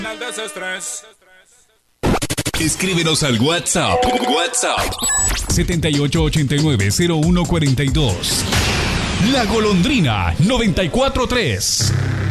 El desestrés. Escríbenos al WhatsApp 7889-0142. La Golondrina 943.